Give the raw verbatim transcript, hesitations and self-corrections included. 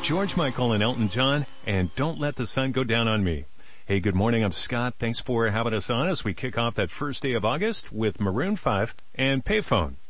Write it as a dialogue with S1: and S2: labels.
S1: George Michael and Elton John, and Don't Let the Sun Go Down on Me. Hey, good morning. I'm Scott. Thanks for having us on as we kick off that first day of August with Maroon five and Payphone.